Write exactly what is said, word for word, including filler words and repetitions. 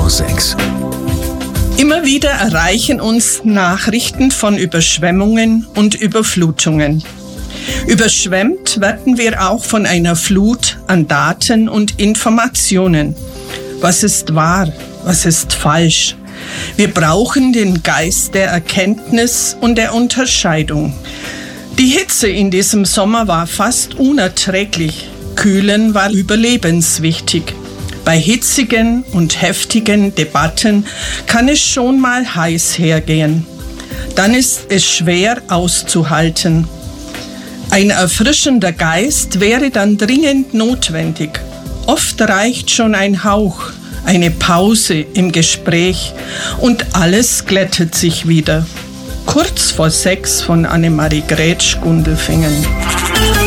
vor sechs. Immer wieder erreichen uns Nachrichten von Überschwemmungen und Überflutungen. Überschwemmt werden wir auch von einer Flut an Daten und Informationen. Was ist wahr? Was ist falsch? Wir brauchen den Geist der Erkenntnis und der Unterscheidung. Die Hitze in diesem Sommer war fast unerträglich. Kühlen war überlebenswichtig. Bei hitzigen und heftigen Debatten kann es schon mal heiß hergehen. Dann ist es schwer auszuhalten. Ein erfrischender Geist wäre dann dringend notwendig. Oft reicht schon ein Hauch, eine Pause im Gespräch und alles glättet sich wieder. Kurz vor sechs von Annemarie Grätsch, Gundelfingen.